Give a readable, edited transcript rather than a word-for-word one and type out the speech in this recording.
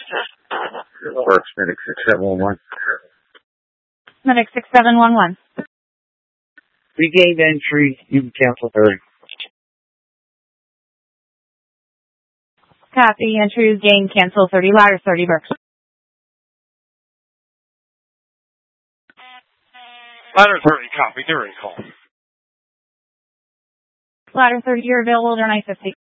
Works, Medic 6711. Medic 6711. Regained entry, you can cancel 30. Copy, entry regained, cancel 30, ladder 30, Burks. Ladder 30, copy, during call. Ladder 30, you're available, they're 950.